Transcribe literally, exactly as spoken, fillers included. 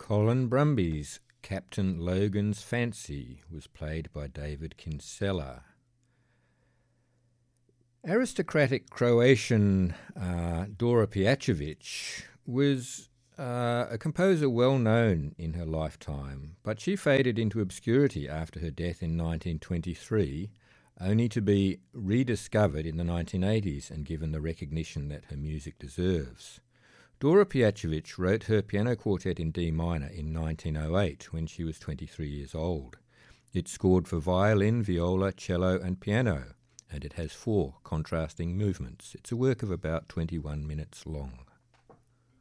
Colin Brumby's Captain Logan's Fancy was played by David Kinsella. Aristocratic Croatian uh, Dora Pejacevic was uh, a composer well known in her lifetime, but she faded into obscurity after her death in nineteen twenty-three, only to be rediscovered in the nineteen eighties and given the recognition that her music deserves. Dora Pejacevic wrote her piano quartet in D minor in nineteen oh eight when she was twenty-three years old. It scored for violin, viola, cello and piano, and it has four contrasting movements. It's a work of about twenty-one minutes long.